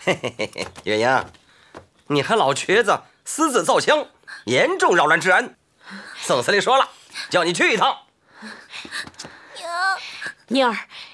嘿嘿嘿嘿，月英，你和老瘸子私自造枪，严重扰乱治安。宋司令说了，叫你去一趟。 宁儿，